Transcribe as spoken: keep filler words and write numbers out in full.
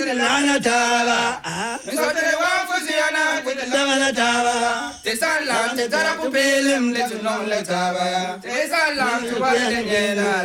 lana taba. Misote wa fusiana with the lana taba. Tesalam te tara pupelim le tunon le taba. Tesalam tu wa